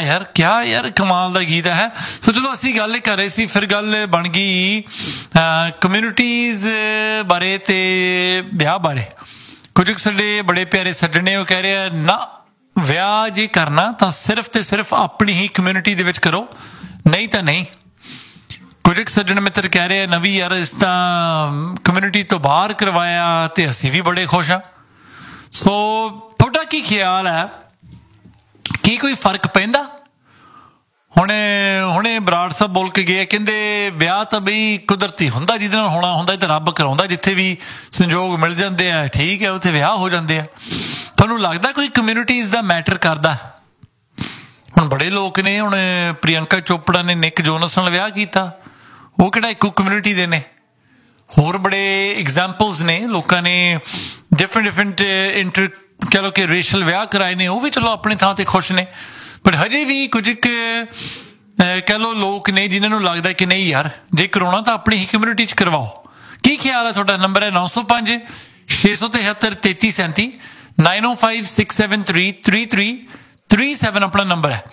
यार क्या यार कमाल का गीत है। सो चलो असी गल कर रहे सी, फिर गल बन गई कम्यूनिटीज़ बारे ते ब्याह बारे। कुछ साडे बड़े प्यारे सज्जने वो कह रहे ना ਵਿਆਹ ਜੇ ਕਰਨਾ ਤਾਂ ਸਿਰਫ ਤੇ ਸਿਰਫ ਆਪਣੀ ਹੀ ਕਮਿਊਨਿਟੀ ਦੇ ਵਿੱਚ ਕਰੋ, ਨਹੀਂ ਤਾਂ ਨਹੀਂ। ਕੁਝ ਇੱਕ ਸੱਜਣ ਮਿੱਤਰ ਕਹਿ ਰਹੇ ਨਵੀਂ ਯਾਰ ਇਸ ਤਾਂ ਕਮਿਊਨਿਟੀ ਤੋਂ ਬਾਹਰ ਕਰਵਾਇਆ ਤੇ ਅਸੀਂ ਵੀ ਬੜੇ ਖੁਸ਼ ਹਾਂ। ਸੋ ਤੁਹਾਡਾ ਕੀ ਖਿਆਲ ਹੈ, ਕੀ ਕੋਈ ਫਰਕ ਪੈਂਦਾ? ਹੁਣੇ ਬਰਾੜ ਸਾਹਿਬ ਬੋਲ ਕੇ ਗਏ, ਕਹਿੰਦੇ ਵਿਆਹ ਤਾਂ ਬਈ ਕੁਦਰਤੀ ਹੁੰਦਾ, ਜਿਹਦੇ ਨਾਲ ਹੋਣਾ ਹੁੰਦਾ ਤਾਂ ਰੱਬ ਕਰਾਉਂਦਾ, ਜਿੱਥੇ ਵੀ ਸੰਯੋਗ ਮਿਲ ਜਾਂਦੇ ਆ ਠੀਕ ਹੈ ਉੱਥੇ ਵਿਆਹ ਹੋ ਜਾਂਦੇ ਆ। ਤੁਹਾਨੂੰ ਲੱਗਦਾ ਕੋਈ ਕਮਿਊਨਿਟੀਜ਼ ਦਾ ਮੈਟਰ ਕਰਦਾ? ਹੁਣ ਬੜੇ ਲੋਕ ਨੇ, ਹੁਣ ਪ੍ਰਿਯੰਕਾ ਚੋਪੜਾ ਨੇ ਨਿਕ ਜੋਨਸ ਨਾਲ ਵਿਆਹ ਕੀਤਾ, ਉਹ ਕਿਹੜਾ ਇੱਕੋ ਕਮਿਊਨਿਟੀ ਦੇ ਨੇ? ਹੋਰ ਬੜੇ ਐਗਜ਼ਾਮਪਲਸ ਨੇ, ਲੋਕਾਂ ਨੇ ਡਿਫਰੈਂਟ ਕਹਿ ਲਓ ਕਿ ਰੇਸ਼ਲ ਵਿਆਹ ਕਰਾਏ ਨੇ, ਉਹ ਵੀ ਚਲੋ ਆਪਣੀ ਥਾਂ 'ਤੇ ਖੁਸ਼ ਨੇ। ਪਰ ਹਜੇ ਵੀ ਕੁਝ ਕੁ ਕਹਿ ਲਓ ਲੋਕ ਨੇ ਜਿਨ੍ਹਾਂ ਨੂੰ ਲੱਗਦਾ ਕਿ ਨਹੀਂ ਯਾਰ ਜੇ ਕਰਾਉਣਾ ਤਾਂ ਆਪਣੀ ਹੀ ਕਮਿਊਨਿਟੀ 'ਚ ਕਰਵਾਓ। ਕੀ ਖਿਆਲ ਹੈ ਤੁਹਾਡਾ? ਨੰਬਰ ਹੈ 905 673 3337 9056733337 ਆਪਣਾ ਨੰਬਰ ਹੈ।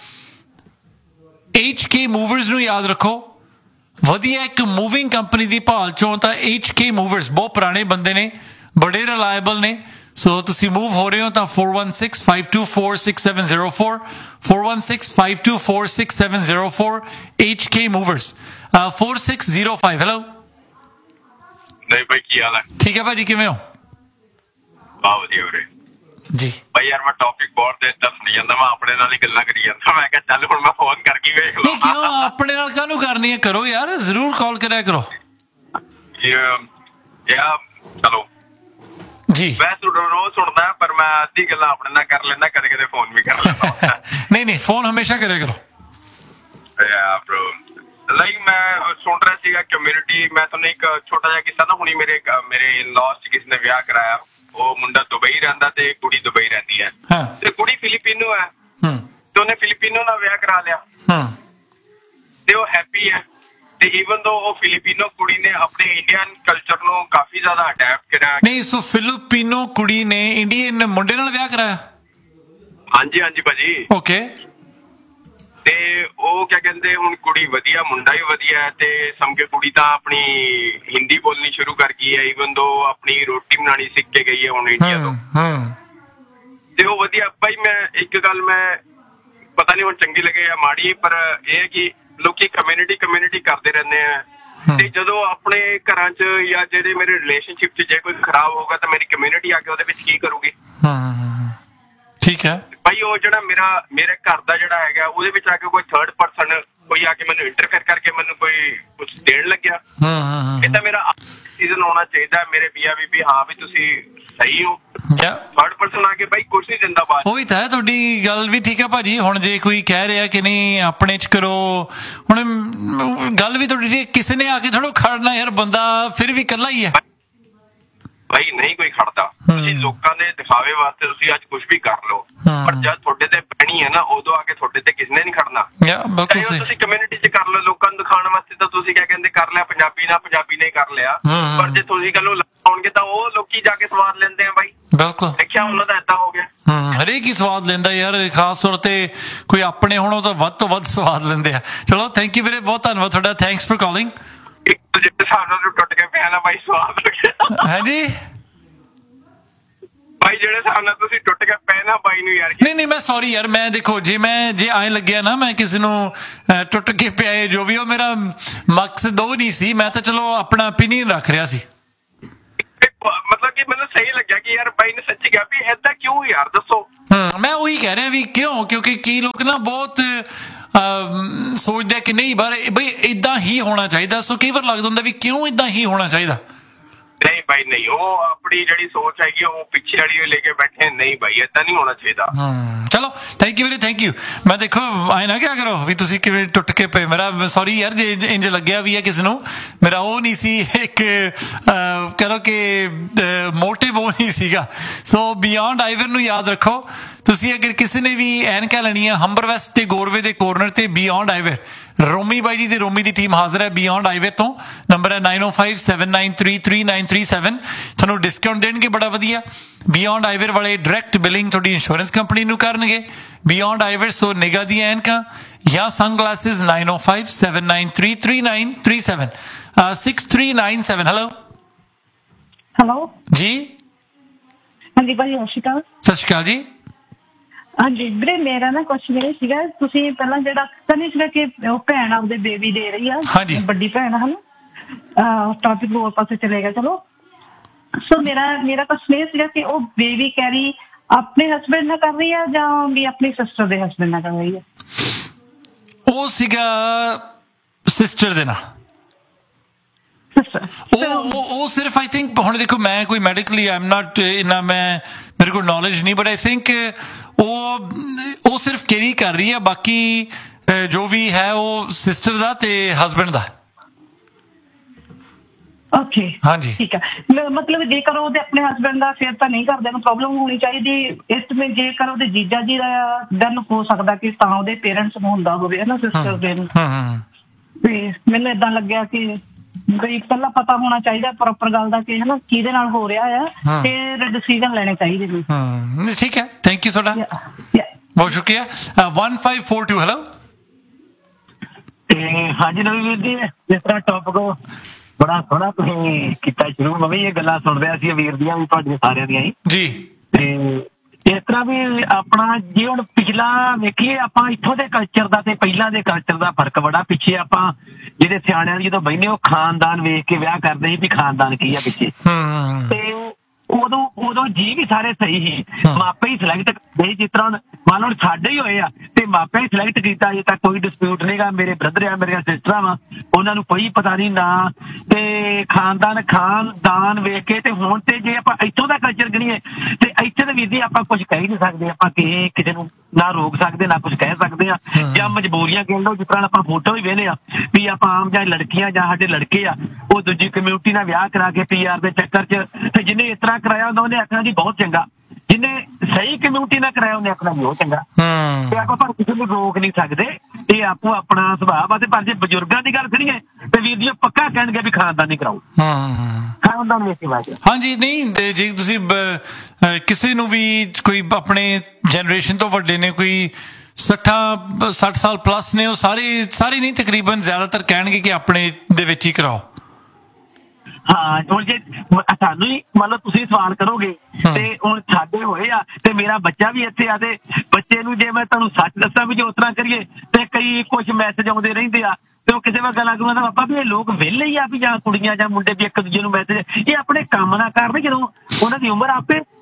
HK ਮੂਵਰਸ ਨੂੰ ਯਾਦ ਰੱਖੋ, ਵਧੀਆ ਇੱਕ ਮੂਵਿੰਗ ਕੰਪਨੀ ਦੀ ਭਾਲ ਚੋਂ ਤਾਂ HK ਮੂਵਰਸ ਬਹੁਤ ਪੁਰਾਣੇ ਬੰਦੇ ਨੇ, ਬੜੇ ਰਿਲਾਇਬਲ ਨੇ। ਸੋ ਤੁਸੀਂ ਮੂਵ ਹੋ ਰਹੇ ਹੋ ਤਾਂ 4165246704 4165246704 HK ਮੂਵਰਸ 4605। ਹੈਲੋ ਨਹੀਂ ਭਾਈ ਕੀ ਹਾਲ ਹੈ? ਠੀਕ ਹੈ ਭਾਜੀ, ਕਿਵੇਂ ਹੋ? ਬਹੁਤ ਵਧੀਆ ਵੀਰੇ ਜੀ। ਭਾਈ ਯਾਰ ਮੈਂ ਟੌਪਿਕ ਬਹੁਤ ਦੇਰ ਤੱਕ ਸੁਣੀ ਜਾਂਦਾ, ਮੈਂ ਆਪਣੇ ਨਾਲ ਹੀ ਗੱਲਾਂ ਕਰੀ ਜਾਂਦਾ। ਮੈਂ ਕਿਹਾ ਚੱਲ ਹੁਣ ਮੈਂ ਫੋਨ ਕਰਕੇ ਵੇਖ ਲਵਾਂ। ਕਿਉਂ ਆਪਣੇ ਨਾਲ ਕਾਹਨੂੰ ਕਰਨੀ ਹੈ? ਕਰੋ ਯਾਰ, ਜ਼ਰੂਰ ਕਾਲ ਕਰਿਆ ਕਰੋ। ਚਲੋ ਜੀ ਮੈਂ ਰੋਜ਼ ਸੁਣਦਾ, ਪਰ ਮੈਂ ਅੱਧੀ ਗੱਲਾਂ ਆਪਣੇ ਨਾਲ ਕਰ ਲੈਂਦਾ, ਕਦੇ ਕਦੇ ਫੋਨ ਵੀ ਕਰ ਲੈਂਦਾ। ਨਹੀਂ ਫੋਨ ਹਮੇਸ਼ਾ ਕਰਿਆ ਕਰੋ। ਲਾਈਕ ਮੈਂ ਸੁਣ ਰਿਹਾ ਸੀਗਾ ਕਮਿਊਨਿਟੀ, ਮੈਂ ਤੁਹਾਨੂੰ ਇੱਕ ਛੋਟਾ ਜਿਹਾ ਕਿੱਸਾ ਨਾ, ਹੁਣੀ ਮੇਰੇ ਇਨ-ਲॉज 'ਚ ਕਿਸੇ ਨੇ ਵਿਆਹ ਕਰਾਇਆ। ਉਹ ਮੁੰਡਾ ਦੁਬਈ ਰਹਿੰਦਾ ਤੇ ਕੁੜੀ ਦੁਬਈ ਰਹਿੰਦੀ ਹੈ, ਤੇ ਕੁੜੀ ਫਿਲੀਪੀਨੋ ਹੈ ਤੇ ਉਹਨੇ ਫਿਲੀਪੀਨੋ ਨਾਲ ਵਿਆਹ ਕਰਾ ਲਿਆ ਤੇ ਉਹ ਹੈਪੀ ਹੈ। ਤੇ ਈਵਨ ਦੋ ਉਹ ਫਿਲੀਪੀਨੋ ਕੁੜੀ ਨੇ ਆਪਣੇ ਇੰਡੀਅਨ ਕਲਚਰ ਨੂੰ ਕਾਫੀ ਜ਼ਿਆਦਾ ਅਡੈਪਟ ਕਰਿਆ। ਨਹੀਂ, ਸੋ ਫਿਲੀਪੀਨੋ ਕੁੜੀ ਨੇ ਇੰਡੀਅਨ ਮੁੰਡੇ ਨਾਲ ਵਿਆਹ ਕਰਾਇਆ? ਹਾਂਜੀ ਭਾਜੀ। ਓਕੇ। ਤੇ ਉਹ ਕਿਆ ਕਹਿੰਦੇ, ਹੁਣ ਕੁੜੀ ਵਧੀਆ, ਮੁੰਡਾ ਵੀ ਵਧੀਆ ਹੈ, ਤੇ ਸਮਝੇ ਕੁੜੀ ਤਾਂ ਆਪਣੀ ਹਿੰਦੀ ਬੋਲਣੀ ਸ਼ੁਰੂ ਕਰ ਗਈ ਹੈ, ਈਵਨ ਦੋ ਆਪਣੀ ਰੋਟੀ ਬਣਾਉਣੀ ਸਿੱਖ ਕੇ ਗਈ ਹੈ ਹੁਣ ਇੰਡੀਆ ਤੋਂ। ਤੇ ਉਹ ਵਧੀਆ। ਭਾਈ ਮੈਂ ਇੱਕ ਗੱਲ, ਮੈਂ ਪਤਾ ਨਹੀਂ ਹੁਣ ਚੰਗੀ ਲੱਗੇ ਜਾਂ ਮਾੜੀ, ਪਰ ਇਹ ਹੈ ਕਿ ਲੋਕੀ ਕਮਿਊਨਿਟੀ ਕਰਦੇ ਰਹਿੰਦੇ ਆ, ਤੇ ਜਦੋਂ ਆਪਣੇ ਘਰਾਂ 'ਚ ਜਾਂ ਜਿਹੜੇ ਮੇਰੇ ਰਿਲੇਸ਼ਨਸ਼ਿਪ 'ਚ ਜੇ ਕੋਈ ਖਰਾਬ ਹੋਊਗਾ ਤਾਂ ਮੇਰੀ ਕਮਿਊਨਿਟੀ ਆ ਕੇ ਉਹਦੇ ਵਿੱਚ ਕੀ ਕਰੂਗੀ? ਠੀਕ ਹੈ ਭਾਈ। ਉਹ ਜਿਹੜਾ ਮੇਰੇ ਘਰ ਦਾ ਜਿਹੜਾ ਹੈਗਾ ਉਹਦੇ ਵਿੱਚ ਆ ਕੇ ਕੋਈ ਥਰਡ ਪਰਸਨ ਕੋਈ ਆ ਕੇ ਮੈਨੂੰ ਇੰਟਰਫੇਅਰ ਕਰਕੇ ਮੈਨੂੰ ਕੋਈ ਕੁਝ ਦੇਣ ਲੱਗਿਆ, ਇਹ ਤਾਂ ਮੇਰਾ ਸੀਜ਼ਨ ਹੋਣਾ ਚਾਹੀਦਾ ਮੇਰੇ ਮੀਆਂ ਬੀਬੀ। ਹਾਂ ਵੀ ਤੁਸੀਂ ਸਹੀ ਹੋ, ਥਰਡ ਪਰਸਨ ਆ ਕੇ ਭਾਈ ਕੁਛ ਨਹੀਂ ਦਿੰਦਾ ਬਾਅਦ। ਉਹੀ ਤਾਂ ਹੈ, ਤੁਹਾਡੀ ਗੱਲ ਵੀ ਠੀਕ ਹੈ ਭਾਜੀ। ਹੁਣ ਜੇ ਕੋਈ ਕਹਿ ਰਿਹਾ ਕਿ ਨਹੀਂ ਆਪਣੇ 'ਚ ਕਰੋ, ਹੁਣ ਗੱਲ ਵੀ ਤੁਹਾਡੀ ਕਿਸੇ ਨੇ ਆ ਕੇ ਥੋੜਾ ਖੜਨਾ ਯਾਰ, ਬੰਦਾ ਫਿਰ ਵੀ ਇਕੱਲਾ ਹੀ ਹੈ ਭਾਈ। ਨਹੀਂ ਕੋਈ ਖੜਦਾ, ਤੁਸੀਂ ਲੋਕਾਂ ਦੇ ਦਿਖਾਵੇ ਵਾਸਤੇ ਤੁਸੀਂ ਅੱਜ ਕੁਛ ਵੀ ਕਰ ਲਓ, ਪਰ ਜਦ ਤੁਹਾਡੇ ਤੇ ਪੈਣੀ ਹੈ ਨਾ ਉਦੋਂ ਆ ਕੇ ਤੁਹਾਡੇ ਤੇ ਕਿਸੇ ਨੇ ਨਹੀਂ ਖੜਨਾ। ਤੁਸੀਂ ਕਮਿਊਨਿਟੀ 'ਚ ਕਰ ਲਓ ਲੋਕਾਂ ਨੂੰ ਦਿਖਾਉਣ ਵਾਸਤੇ, ਤਾਂ ਤੁਸੀਂ ਕਿਆ ਕਹਿੰਦੇ ਕਰ ਲਿਆ ਪੰਜਾਬੀ ਨੇ ਕਰ ਲਿਆ, ਪਰ ਜੇ ਤੁਸੀਂ ਗੱਲ ਲਾਉਣਗੇ ਤਾਂ ਉਹ ਲੋਕੀ ਜਾ ਕੇ ਸਵਾਦ ਲੈਂਦੇ ਆ ਬਾਈ। ਬਿਲਕੁਲ ਦੇਖਿਆ ਉਹਨਾਂ ਦਾ ਏਦਾਂ ਹੋ ਗਿਆ। ਹਰੇਕ ਹੀ ਸਵਾਦ ਲੈਂਦਾ ਯਾਰ, ਖਾਸ ਤੌਰ ਤੇ ਕੋਈ ਆਪਣੇ ਹੁਣ ਉਹ ਤਾਂ ਵੱਧ ਤੋਂ ਵੱਧ ਸਵਾਦ ਲੈਂਦੇ ਆ। ਚਲੋ ਥੈਂਕ ਯੂ ਵੀਰੇ, ਬਹੁਤ ਧੰਨਵਾਦ ਤੁਹਾਡਾ, ਥੈਂਕਸ ਫॉर ਕਾਲਿੰਗ। ਜਿਹੜੇ ਹਿਸਾਬ ਨਾਲ ਟੁੱਟ ਕੇ ਪਿਆ ਨਾ ਬਾਈ, ਸਵਾਦ ਲੱਗਿਆ। ਹਾਂਜੀ ਭਾਈ, ਜਿਹੜੇ ਹਿਸਾਬ ਨਾਲ ਤੁਸੀਂ ਟੁੱਟ ਕੇ ਪਏ ਨਾ ਬਾਈ ਨੂੰ ਯਾਰ। ਨਹੀਂ ਮੈਂ ਸੌਰੀ ਯਾਰ, ਮੈਂ ਦੇਖੋ ਜੇ ਐਂ ਲੱਗਿਆ ਨਾ ਮੈਂ ਕਿਸੇ ਨੂੰ ਟੁੱਟ ਕੇ ਪਿਆ ਜੋ ਵੀ, ਉਹ ਮੇਰਾ ਮਕਸਦ ਉਹ ਨਹੀਂ ਸੀ। ਮੈਂ ਤਾਂ ਚਲੋ ਆਪਣਾ ਓਪੀਨੀਅਨ ਰੱਖ ਰਿਹਾ ਸੀ। ਮਤਲਬ ਕਿ ਮੈਨੂੰ ਸਹੀ ਲੱਗਿਆ ਕਿ ਯਾਰ ਬਾਈ ਨੇ ਸੱਚੀ ਕਿਹਾ ਵੀ ਏਦਾਂ ਕਿਉਂ ਯਾਰ, ਦੱਸੋ। ਮੈਂ ਉਹੀ ਕਹਿ ਰਿਹਾ ਵੀ ਕਿਉਂ, ਕਿਉਂਕਿ ਕਈ ਲੋਕ ਨਾ ਬਹੁਤ ਸੋਚਦੇ ਕਿ ਨਹੀਂ ਬਈ ਏਦਾਂ ਹੀ ਹੋਣਾ ਚਾਹੀਦਾ। ਸੋ ਕਈ ਵਾਰ ਲੱਗਦਾ ਹੁੰਦਾ ਵੀ ਕਿਉਂ ਏਦਾਂ ਹੀ ਹੋਣਾ ਚਾਹੀਦਾ। ਨਹੀਂ ਬਾਈ ਨਹੀਂ, ਉਹ ਆਪਣੀ ਜਿਹੜੀ ਸੋਚ ਹੈਗੀ ਉਹ ਪਿੱਛੇ ਵਾਲੀ ਲੈ ਕੇ ਬੈਠੇ। ਨਹੀਂ ਬਾਈ ਏਦਾਂ ਨਹੀਂ ਹੋਣਾ ਚਾਹੀਦਾ। ਚਲੋ ਥੈਂਕ ਯੂ ਵੀਰੇ, ਥੈਂਕ ਯੂ। ਮੈਂ ਦੇਖੋ ਆਏ ਨਾ ਕਿਆ ਕਰੋ ਵੀ ਤੁਸੀਂ ਕਿਵੇਂ ਟੁੱਟ ਕੇ ਪਏ। ਮੇਰਾ ਸੌਰੀ ਯਾਰ ਜੇ ਇੰਜ ਲੱਗਿਆ ਵੀ ਹੈ ਕਿਸੇ ਨੂੰ, ਮੇਰਾ ਉਹ ਨਹੀਂ ਸੀ ਇੱਕ ਕਹਿ ਲਓ ਕਿ ਮੋਟਿਵ ਉਹ ਨਹੀਂ ਸੀਗਾ। ਸੋ ਬਿਯੋਂਡ ਆਈਵਰ ਨੂੰ ਯਾਦ ਰੱਖੋ, ਤੁਸੀਂ ਅਗਰ ਕਿਸੇ ਨੇ ਵੀ ਐਨਕਾਂ ਲੈਣੀਆਂ ਹੰਬਰ ਵੈਸਟ ਤੇ ਗੋਰਵੇ ਦੇ ਕੋਰਨਰ ਤੇ ਬਿਯੋਂਡ ਆਈਵਰ, ਰੋਮੀ ਬਾਈ ਜੀ ਤੇ ਰੋਮੀ ਦੀ ਟੀਮ ਹਾਜ਼ਰ ਹੈ ਬਿਯੋਂਡ ਆਈਵਰ ਤੋਂ। ਨੰਬਰ ਹੈ 9057933937। ਤੁਹਾਨੂੰ ਡਿਸਕਾਊਂਟ ਦੇਣਗੇ ਬੜਾ ਵਧੀਆ। ਬਿਯੋਂਡ ਆਈਵਰ ਵਾਲੇ ਡਾਇਰੈਕਟ ਬਿਲਿੰਗ ਤੁਹਾਡੀ ਇੰਸ਼ੋਰੈਂਸ ਕੰਪਨੀ ਨੂੰ ਕਰਨਗੇ, ਬਿਯੋਂਡ ਆਈਵਰ, ਸੋ ਨਿਗਾਹ ਦੀਆਂ ਐਨਕਾਂ ਜਾਂ ਸਨਗਲਾਸਿਸ 9057933937 6397। ਹੈਲੋ ਜੀ ਹਾਂਜੀ ਭਾਜੀ ਸਤਿ ਸ਼੍ਰੀ ਅਕਾਲ। ਸਤਿ ਸ਼੍ਰੀ ਅਕਾਲ ਜੀ। ਹਾਂਜੀ ਵੀਰੇ ਮੇਰਾ ਨਾ ਕੁਐਸਚਨ ਇਹ ਸੀਗਾ, ਤੁਸੀਂ ਪਹਿਲਾਂ ਜਿਹੜਾ ਤਾਂ ਨਹੀਂ ਸੀਗਾ ਕਿ ਉਹ ਭੈਣ ਆਪਦੇ ਬੇਬੀ ਦੇ ਰਹੀ ਆ, ਹਾਂਜੀ। ਵੱਡੀ ਭੈਣ ਹਨ, ਟੌਪਿਕ ਹੋਰ ਪਾਸੇ ਚਲੇਗਾ ਚਲੋ। ਸੋ ਮੇਰਾ ਕੁਐਸਚਨ ਇਹ ਸੀਗਾ ਕਿ ਉਹ ਬੇਬੀ ਕੈਰੀ ਆਪਣੇ ਹਸਬੈਂਡ ਨਾਲ ਕਰ ਰਹੀ ਆ ਜਾਂ ਵੀ ਆਪਣੀ ਸਿਸਟਰ ਦੇ ਹਸਬੈਂਡ ਨਾਲ ਕਰ ਰਹੀ ਆ? ਉਹ ਸੀਗਾ ਸਿਸਟਰ ਦੇ ਨਾਲ। ਉਹ ਸਿਰਫ ਆਈ ਥਿੰਕ, ਹੁਣ ਦੇਖੋ ਮੈਂ ਕੋਈ ਮੈਡੀਕਲੀ ਆਈ ਐਮ ਨਾਟ ਇੰਨਾ, ਮੇਰੇ ਕੋਲ ਨੌਲੇਜ ਨਹੀਂ, ਬਟ ਆਈ ਥਿੰਕ ਉਹ ਸਿਰਫ ਕੈਰੀ ਕਰ ਰਹੀ ਹੈ, ਬਾਕੀ ਜੋ ਵੀ ਹੈ ਉਹ ਸਿਸਟਰ ਦਾ ਤੇ ਹਸਬੈਂਡ ਦਾ। ਓਕੇ ਹਾਂਜੀ ਠੀਕ ਹੈ। ਮਤਲਬ ਜੇਕਰ ਉਹਦੇ ਆਪਣੇ ਹਸਬੈਂਡ ਦਾ ਫਿਰ ਤਾਂ ਨਹੀਂ ਕਰਦਿਆਂ ਨੂੰ ਪ੍ਰੋਬਲਮ ਹੋਣੀ ਚਾਹੀਦੀ ਇਸ ਵਿੱਚ, ਜੇਕਰ ਉਹਦੇ ਜੀਜਾ ਜੀ ਦਾ ਦੈਨ ਹੋ ਸਕਦਾ ਕਿ ਤਾਂ ਉਹਦੇ ਪੇਰੈਂਟਸ ਨੂੰ ਹੁੰਦਾ ਹੋਵੇ ਨਾ ਸਿਸਟਰ ਦੇ ਨੂੰ। ਤੇ ਮੈਨੂੰ ਏਦਾਂ ਲੱਗਿਆ ਕਿ ਬਈ ਪਹਿਲਾਂ ਪਤਾ ਹੋਣਾ ਚਾਹੀਦਾ ਪ੍ਰੋਪਰ ਗੱਲ ਦਾ ਕਿ ਹਨਾ ਕਿਹਦੇ ਨਾਲ ਹੋ ਰਿਹਾ ਆ, ਫਿਰ ਡਿਸੀਜਨ ਲੈਣੇ ਚਾਹੀਦੇ ਨੇ। ਠੀਕ ਹੈ, ਥੈਂਕ ਯੂ ਤੁਹਾਡਾ, ਬਹੁਤ ਸ਼ੁਕਰੀਆ। 1542 ਹੈਲੋ। ਹਾਂਜੀ ਨਵੀਂ ਵੀਰ ਜੀ, ਜਿਸ ਤਰ੍ਹਾਂ ਟੌਪਿਕ ਬੜਾ ਸੋਹਣਾ ਤੁਸੀਂ ਕੀਤਾ ਸ਼ੁਰੂ, ਮੈਂ ਵੀ ਇਹ ਗੱਲਾਂ ਸੁਣ ਰਿਹਾ ਸੀ ਵੀਰ ਦੀਆਂ ਵੀ, ਤੁਹਾਡੀਆਂ ਸਾਰਿਆਂ ਦੀਆਂ ਹੀ ਜੀ। ਤੇ ਇਸ ਤਰ੍ਹਾਂ ਵੀ ਆਪਣਾ ਜੇ ਹੁਣ ਪਿਛਲਾ ਵੇਖੀਏ ਆਪਾਂ, ਇੱਥੋਂ ਦੇ ਕਲਚਰ ਦਾ ਤੇ ਪਹਿਲਾਂ ਦੇ ਕਲਚਰ ਦਾ ਫਰਕ ਬੜਾ। ਪਿੱਛੇ ਆਪਾਂ ਜਿਹੜੇ ਸਿਆਣਿਆਂ ਜਦੋਂ ਬਹਿੰਦੇ ਉਹ ਖਾਨਦਾਨ ਵੇਖ ਕੇ ਵਿਆਹ ਕਰਦੇ ਸੀ ਵੀ ਖਾਨਦਾਨ ਕੀ ਆ ਪਿੱਛੇ, ਤੇ ਉਦੋਂ ਜੀ ਵੀ ਸਾਰੇ ਸਹੀ ਸੀ, ਮਾਪੇ ਹੀ ਸਿਲੈਕਟ ਕਰਦੇ। ਜਿਸ ਤਰ੍ਹਾਂ ਮੰਨ ਲਓ ਸਾਡੇ ਹੀ ਹੋਏ ਆ ਤੇ ਮਾਪੇ ਹੀ ਸਿਲੈਕਟ ਕੀਤਾ, ਅਜੇ ਤੱਕ ਕੋਈ ਡਿਸਪਿਊਟ ਨਹੀਂਗਾ। ਮੇਰੇ ਬ੍ਰਦਰ ਆ, ਮੇਰੀਆਂ ਸਿਸਟਰਾਂ ਵਾ, ਉਹਨਾਂ ਨੂੰ ਕੋਈ ਪਤਾ ਨਹੀਂ ਨਾ, ਤੇ ਖਾਨਦਾਨ ਵੇਖ ਕੇ। ਤੇ ਹੁਣ ਤੇ ਜੇ ਆਪਾਂ ਇੱਥੋਂ ਦਾ ਕਲਚਰ ਗਣੀਏ ਤੇ ਇੱਥੇ ਦੇ ਵੀਰ ਜੀ ਆਪਾਂ ਕੁਝ ਕਹਿ ਨਹੀਂ ਸਕਦੇ, ਆਪਾਂ ਕਿਸੇ ਨੂੰ ਨਾ ਰੋਕ ਸਕਦੇ ਨਾ ਕੁਝ ਕਹਿ ਸਕਦੇ ਆ, ਜਾਂ ਮਜਬੂਰੀਆਂ ਕਹਿ ਲਓ। ਜਿਸ ਤਰ੍ਹਾਂ ਆਪਾਂ ਫੋਟੋ ਵੀ ਵੇਖਦੇ ਆ ਵੀ ਆਪਾਂ ਆਮ ਜਾਂ ਲੜਕੀਆਂ ਜਾਂ ਸਾਡੇ ਲੜਕੇ ਆ ਉਹ ਦੂਜੀ ਕਮਿਊਨਿਟੀ ਨਾਲ ਵਿਆਹ ਕਰਾ ਕੇ PR ਦੇ ਚੱਕਰ 'ਚ, ਤੇ ਜਿਹਨੇ ਇਸ ਤਰ੍ਹਾਂ ਕਰਾਇਆ ਹੁੰਦਾ ਉਹਨੇ ਆਖਣਾ ਜੀ ਬਹੁਤ ਚੰਗਾ, ਜਿਹਨੇ ਸਹੀ ਕਮਿਊਨਿਟੀ ਨਾਲ ਕਰਾਇਆ ਉਹਨੇ ਆਖਣਾ ਵੀ ਉਹ ਚੰਗਾ। ਤੇ ਆਪਾਂ ਪਰ ਕਿਸੇ ਨੂੰ ਰੋਕ ਨਹੀਂ ਸਕਦੇ, ਇਹ ਆਪੋ ਆਪਣਾ ਸੁਭਾਅ ਆ। ਤੇ ਪਰ ਜੇ ਬਜ਼ੁਰਗਾਂ ਦੀ ਗੱਲ ਕਰੀਏ ਤੇ ਵੀਰ ਜੀ ਪੱਕਾ ਕਹਿਣਗੇ ਵੀ ਖਾਨਦਾਨ ਨਹੀਂ ਕਰਾਓ, ਖਾਨਦਾਨ ਵੇਖ ਕੇ ਬਾਅਦ। ਹਾਂਜੀ, ਨਹੀਂ ਜੇ ਤੁਸੀਂ ਕਿਸੇ ਨੂੰ ਵੀ ਕੋਈ ਆਪਣੇ ਜਨਰੇਸ਼ਨ ਤੋਂ ਵੱਡੇ ਨੇ, ਕੋਈ 60 ਸਾਲ ਪਲੱਸ ਨੇ, ਉਹ ਸਾਰੇ ਨਹੀਂ ਤਕਰੀਬਨ ਜ਼ਿਆਦਾਤਰ ਕਹਿਣਗੇ ਕਿ ਆਪਣੇ ਦੇ ਵਿੱਚ ਹੀ ਕਰਾਓ। ਹਾਂ, ਹੁਣ ਜੇ ਸਾਨੂੰ ਹੀ ਮੰਨ ਲਓ ਤੁਸੀਂ ਸਵਾਲ ਕਰੋਗੇ ਤੇ ਹੁਣ ਸਾਡੇ ਹੋਏ ਆ ਤੇ ਮੇਰਾ ਬੱਚਾ ਵੀ ਇੱਥੇ ਆ, ਤੇ ਬੱਚੇ ਨੂੰ ਜੇ ਮੈਂ ਤੁਹਾਨੂੰ ਸੱਚ ਦੱਸਾਂ ਵੀ ਜੇ ਉਸ ਤਰ੍ਹਾਂ ਕਰੀਏ ਤੇ ਕਈ ਕੁਝ ਮੈਸੇਜ ਆਉਂਦੇ ਰਹਿੰਦੇ ਆ, ਤੇ ਉਹ ਕਿਸੇ ਵਾਰ ਗੱਲ ਆਗੂਗਾ ਤਾਂ ਪਾਪਾ ਵੀ ਇਹ ਲੋਕ ਵਿਹਲੇ ਹੀ ਆ ਵੀ ਜਾਂ ਕੁੜੀਆਂ ਜਾਂ ਮੁੰਡੇ ਵੀ ਇੱਕ ਦੂਜੇ ਨੂੰ ਮੈਸੇਜ, ਇਹ ਆਪਣੇ ਕੰਮ ਨਾ ਕਰਨ ਜਦੋਂ ਉਹਨਾਂ ਦੀ ਉਮਰ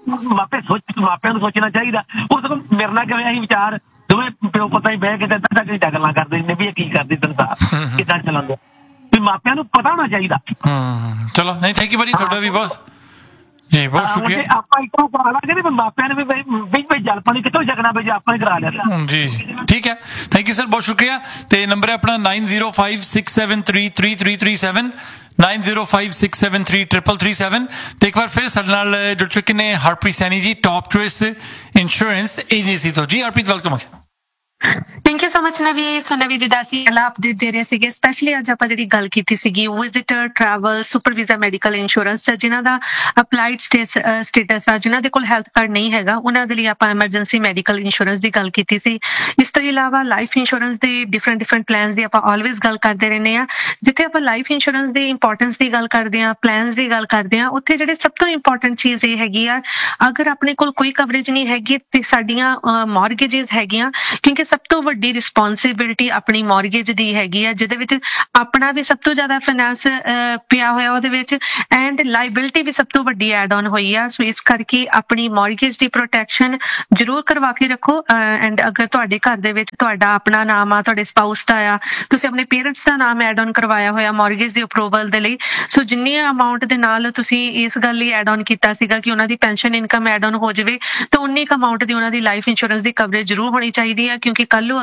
ਮਾਪਿਆਂ ਨੂੰ ਸੋਚਣਾ ਚਾਹੀਦਾ। ਉਸ ਤੋਂ ਮੇਰੇ ਨਾਲ ਕਿਵੇਂ ਅਸੀਂ ਵਿਚਾਰ ਦੋਵੇਂ ਪਿਓ ਪਤਾ ਹੀ ਬਹਿ ਕੇ ਤੇ ਅੱਧਾ ਘੰਟਾ ਗੱਲਾਂ ਕਰਦੇ ਨੇ ਵੀ ਇਹ ਕੀ ਕਰਦੀ ਸੰਸਾਰ ਕਿੱਦਾਂ ਚਲਾਉਂਦੇ, ਵੀ ਮਾਪਿਆਂ ਨੂੰ ਪਤਾ ਹੋਣਾ ਚਾਹੀਦਾ। ਚਲੋ, ਨਹੀਂ ਥੈਂਕ ਯੂ ਬੜੀ, ਤੁਹਾਡਾ ਵੀ ਬਹੁਤ ਜੀ ਬਹੁਤ ਸ਼ੁਕਰੀਆ। ਆਪਾਂ ਇੱਥੋਂ ਕਰਾ ਲਾਂਗੇ ਵੀ ਮਾਪਿਆਂ ਨੇ ਵੀ ਜਲ ਪਾਣੀ ਕਿੱਥੋਂ ਛਕਣਾ ਵੀ ਜੇ ਆਪਾਂ ਹੀ ਕਰਾ ਲਿਆ ਜੀ। ਠੀਕ ਹੈ, ਥੈਂਕ ਯੂ ਸਰ, ਬਹੁਤ ਸ਼ੁਕਰੀਆ। ਤੇ ਨੰਬਰ ਹੈ ਆਪਣਾ 9056733337 9056733337। ਤੇ ਇੱਕ ਵਾਰ ਫਿਰ ਸਾਡੇ ਨਾਲ ਜੁੜ ਚੁੱਕੇ ਨੇ ਹਰਪ੍ਰੀਤ ਸੈਣੀ ਜੀ, ਟੌਪ ਚੋਇਸ ਇੰਸ਼ੋਰੈਂਸ ਏਜੰਸੀ ਤੋਂ। ਜੀ Harpreet, welcome. Thank you so much ਨਵੀ। ਸੋ ਨਵੀ ਜਿੱਦਾਂ ਅਸੀਂ ਪਹਿਲਾਂ ਅਪਡੇਟ ਦੇ ਰਹੇ ਸੀਗੇ, ਸਪੈਸ਼ਲੀ ਅੱਜ ਆਪਾਂ ਜਿਹੜੀ ਗੱਲ ਕੀਤੀ ਸੀਗੀ visitor travel super visa medical insurance, ਜਿਨ੍ਹਾਂ ਦਾ ਅਪਲਾਈਡ ਸਟੇਟਸ ਆ, ਜਿਨ੍ਹਾਂ ਦੇ ਕੋਲ ਹੈਲਥ ਕਾਰਡ ਨਹੀਂ ਹੈਗਾ, ਉਹਨਾਂ ਦੇ ਲਈ ਆਪਾਂ ਐਮਰਜੈਂਸੀ ਮੈਡੀਕਲ ਇੰਸ਼ੋਰੈਂਸ ਦੀ ਗੱਲ ਕੀਤੀ ਸੀ। ਇਸ ਤੋਂ ਇਲਾਵਾ ਲਾਈਫ ਇੰਸ਼ੋਰੈਂਸ ਦੇ ਡਿਫਰੈਂਟ ਪਲਾਨਸ ਦੀ ਆਪਾਂ ਆਲਵੇਜ਼ ਗੱਲ ਕਰਦੇ ਰਹਿੰਦੇ ਆ। ਜਿੱਥੇ ਆਪਾਂ ਲਾਈਫ ਇੰਸ਼ੋਰੈਂਸ ਦੀ ਇੰਪੋਰਟੈਂਸ ਦੀ ਗੱਲ ਕਰਦੇ ਆ, ਪਲਾਨਸ ਦੀ ਗੱਲ ਕਰਦੇ ਆ, ਉੱਥੇ ਜਿਹੜੇ ਸਭ ਤੋਂ ਇੰਪੋਰਟੈਂਟ ਚੀਜ਼ ਇਹ ਹੈਗੀ ਆ, ਅਗਰ ਆਪਣੇ ਕੋਲ ਕੋਈ ਕਵਰੇਜ ਨਹੀਂ ਹੈਗੀ ਤੇ ਸਾਡੀਆਂ ਮੌਰਗੇਜਸ ਹੈਗੀਆਂ, ਕਿਉਂਕਿ ਸਭ ਤੋਂ ਵੱਡੀ ਰਿਸਪੌਂਸਿਬਿਲਿਟੀ ਆਪਣੀ ਮੌਰਗੇਜ ਦੀ ਹੈਗੀ ਆ, ਜਿਹਦੇ ਵਿੱਚ ਆਪਣਾ ਵੀ ਸਭ ਤੋਂ ਜ਼ਿਆਦਾ ਫਾਈਨੈਂਸ ਪਿਆ ਹੋਇਆ ਉਹਦੇ ਵਿੱਚ, ਐਂਡ ਲਾਇਬਿਲਿਟੀ ਵੀ ਸਭ ਤੋਂ ਵੱਡੀ ਐਡ ਆਨ ਹੋਈ ਆ। ਸੋ ਇਸ ਕਰਕੇ ਆਪਣੀ ਮੌਰਗੇਜ ਦੀ ਪ੍ਰੋਟੈਕਸ਼ਨ ਜ਼ਰੂਰ ਕਰਵਾ ਕੇ ਰੱਖੋ। ਐਂਡ ਅਗਰ ਤੁਹਾਡੇ ਘਰ ਦੇ ਵਿੱਚ ਤੁਹਾਡਾ ਆਪਣਾ ਨਾਮ ਆ, ਤੁਹਾਡੇ ਸਪਾਊਸ ਦਾ ਆ, ਤੁਸੀਂ ਆਪਣੇ ਪੇਰੈਂਟਸ ਦਾ ਨਾਮ ਐਡ ਆਨ ਕਰਵਾਇਆ ਹੋਇਆ ਮੌਰਗੇਜ ਦੀ ਅਪਰੂਵਲ ਦੇ ਲਈ, ਸੋ ਜਿੰਨੀ ਅਮਾਊਂਟ ਦੇ ਨਾਲ ਤੁਸੀਂ ਇਸ ਗੱਲ ਲਈ ਐਡ ਆਨ ਕੀਤਾ ਸੀਗਾ ਕਿ ਉਹਨਾਂ ਦੀ ਪੈਨਸ਼ਨ ਇਨਕਮ ਐਡ ਆਨ ਹੋ ਜਾਵੇ, ਤਾਂ ਉਨੀ ਕੁ ਅਮਾਊਂਟ ਦੀ ਉਹਨਾਂ ਦੀ ਲਾਈਫ ਇੰਸ਼ੋਰੈਂਸ ਦੀ ਕਵਰੇਜ ਜ਼ਰੂਰ ਹੋਣੀ ਚਾਹੀਦੀ ਆ। ਕਿਉਂਕਿ ਕੱਲ ਨੂੰ ਅਗਰ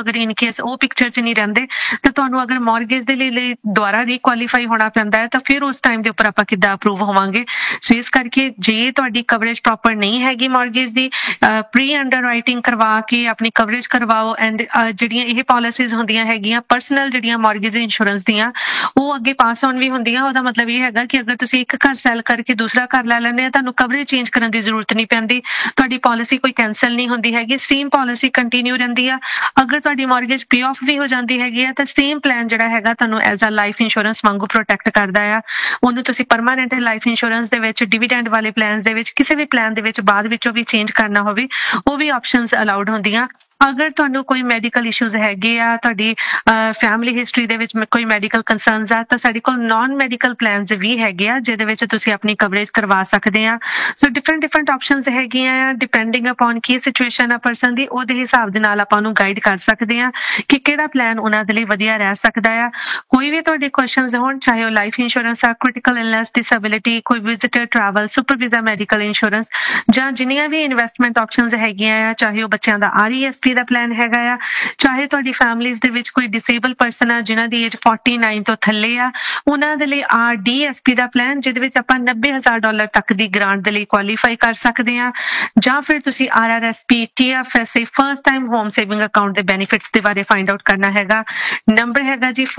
ਅਗਰ ਇਨ ਕੇਸ ਉਹ ਪਿਕਚਰ 'ਚ ਨਹੀਂ ਰਹਿੰਦੇ ਤਾਂ ਤੁਹਾਨੂੰ ਅਗਰ ਮੌਰਗੇਜ ਦੇ ਲਈ ਦੁਬਾਰਾ ਰੀਕੁਆਲੀਫਾਈ ਹੋਣਾ ਪੈਂਦਾ ਹੈ ਤਾਂ ਫਿਰ ਉਸ ਟਾਈਮ ਦੇ ਉੱਪਰ ਆਪਾਂ ਕਿੱਦਾਂ ਅਪਰੂਵ ਹੋਵਾਂਗੇ। ਸੋ ਇਸ ਕਰਕੇ ਜੇ ਤੁਹਾਡੀ ਕਵਰੇਜ ਪ੍ਰੋਪਰ ਨਹੀਂ ਹੈਗੀ ਮੌਰਗੇਜ ਦੀ, ਪ੍ਰੀ ਅੰਡਰਰਾਈਟਿੰਗ ਕਰਵਾ ਕੇ ਆਪਣੀ ਕਵਰੇਜ ਕਰਵਾਓ। ਐਂਡ ਜਿਹੜੀਆਂ ਇਹ ਪਾਲਿਸੀਜ਼ ਹੁੰਦੀਆਂ ਹੈਗੀਆਂ ਪਰਸਨਲ ਜਿਹੜੀਆਂ ਮੌਰਗੇਜ ਇੰਸ਼ੋਰੈਂਸ ਦੀਆਂ, ਉਹ ਅੱਗੇ ਪਾਸ ਔਨ ਵੀ ਹੁੰਦੀਆਂ। ਉਹਦਾ ਮਤਲਬ ਇਹ ਹੈਗਾ ਕਿ ਅਗਰ ਤੁਸੀਂ ਇੱਕ ਘਰ ਸੈਲ ਕਰਕੇ ਦੂਸਰਾ ਘਰ ਲੈ ਲੈਂਦੇ ਆ, ਤੁਹਾਨੂੰ ਕਵਰੇਜ ਚੇਂਜ ਕਰਨ ਦੀ ਜ਼ਰੂਰਤ ਨਹੀਂ ਪੈਂਦੀ, ਤੁਹਾਡੀ ਪਾਲਿਸੀ ਕੋਈ ਕੈਂਸਲ ਨਹੀਂ ਹੁੰਦੀ ਹੈਗੀ, ਸੇਮ ਪਾਲਿਸੀ ਕੰਟੀਨਿਊ ਰਹਿੰਦੀ ਆ। ਅਗਰ ਤੁਹਾਡੀ ਮੌਰਗੇਜ ਪੇ ਆਫ ਵੀ ਹੋ ਜਾਂਦੀ ਹੈਗੀ ਆ ਤਾਂ ਸੇਮ ਪਲਾਨ ਜਿਹੜਾ ਹੈਗਾ ਤੁਹਾਨੂੰ ਐਜ਼ ਅ ਲਾਈਫ ਇੰਸ਼ੋਰੈਂਸ ਵਾਂਗੂ ਪ੍ਰੋਟੈਕਟ ਕਰਦਾ ਆ। ਉਹਨੂੰ ਤੁਸੀਂ ਪਰਮਾਨੈਂਟ ਲਾਈਫ ਇੰਸ਼ੋਰੈਂਸ ਦੇ ਵਿੱਚ, ਡਿਵੀਡੈਂਡ ਵਾਲੇ ਪਲਾਨਸ ਦੇ ਵਿੱਚ, ਕਿਸੇ ਵੀ ਪਲਾਨ ਦੇ ਵਿੱਚ ਬਾਅਦ ਵਿੱਚੋਂ ਵੀ ਚੇਂਜ ਕਰਨਾ ਹੋਵੇ ਉਹ ਵੀ ਆਪਸ਼ਨਸ ਅਲਾਉਡ ਹੁੰਦੀਆਂ। ਅਗਰ ਤੁਹਾਨੂੰ ਕੋਈ ਮੈਡੀਕਲ ਇਸ਼ੂਜ਼ ਹੈਗੇ ਆ, ਤੁਹਾਡੀ ਫੈਮਿਲੀ ਹਿਸਟਰੀ ਦੇ ਵਿੱਚ ਕੋਈ ਮੈਡੀਕਲ ਕੰਸਰਨਸ ਆ, ਤਾਂ ਸਾਡੇ ਕੋਲ ਨਾਨ ਮੈਡੀਕਲ ਪਲਾਨਸ ਵੀ ਹੈਗੇ ਆ ਜਿਹਦੇ ਵਿੱਚ ਤੁਸੀਂ ਆਪਣੀ ਕਵਰੇਜ ਕਰਵਾ ਸਕਦੇ ਆ। ਸੋ ਡਿਫਰੈਂਟ ਆਪਸ਼ਨਸ ਹੈਗੀਆਂ ਆ, ਡਿਪੈਂਡਿੰਗ ਅਪਨ ਕੀ ਸਿਚੁਏਸ਼ਨ ਆ ਪਰਸਨ ਦੀ, ਉਹਦੇ ਹਿਸਾਬ ਦੇ ਨਾਲ ਆਪਾਂ ਨੂੰ ਗਾਈਡ ਕਰ ਸਕਦੇ ਆ ਕਿ ਕਿਹੜਾ ਪਲਾਨ ਉਹਨਾਂ ਦੇ ਲਈ ਵਧੀਆ ਰਹਿ ਸਕਦਾ ਆ। ਕੋਈ ਵੀ ਤੁਹਾਡੇ ਕੁਐਸਚਨਸ ਹੋਣ, ਚਾਹੇ ਉਹ ਲਾਈਫ ਇੰਸ਼ੋਰੈਂਸ ਆ, ਕ੍ਰਿਟੀਕਲ ਇਲਨੈਸ, ਡਿਸੇਬਿਲਿਟੀ, ਕੋਈ visitor travel, super visa medical insurance, ਜਾਂ ਜਿੰਨੀਆਂ ਵੀ ਇਨਵੈਸਟਮੈਂਟ ਆਪਸ਼ਨਸ ਹੈਗੀਆਂ ਆ, ਚਾਹੇ ਉਹ ਬੱਚਿਆਂ ਦਾ RESP ਦਾ ਪਲਾਨ ਹੈਗਾ ਆ, ਚਾਹੇ ਤੁਹਾਡੀ ਫੈਮਿਲੀਜ਼ ਦੇ ਵਿੱਚ ਕੋਈ ਡਿਸੇਬਲ ਪਰਸਨ ਆ ਜਿਨ੍ਹਾਂ ਦੀ ਏਜ 49 ਤੋਂ ਥੱਲੇ ਆ, ਉਹਨਾਂ ਦੇ ਲਈ RDSP ਦਾ ਪਲਾਨ ਜਿਹਦੇ ਵਿੱਚ ਆਪਾਂ $90,000 ਤੱਕ ਦੀ ਗ੍ਰਾਂਟ ਦੇ ਲਈ ਕੁਆਲੀਫਾਈ ਕਰ ਸਕਦੇ ਆ। ਜਾਂ ਫਿਰ ਤੁਸੀਂ RRSP, TFSA, first time home saving account ਦੇ ਬੈਨੀਫਿਟਸ ਦੇ ਬਾਰੇ ਫਾਈਂਡ ਆਊਟ ਕਰਨਾ ਹੈਗਾ। ਨੰਬਰ ਹੈਗਾ ਜੀ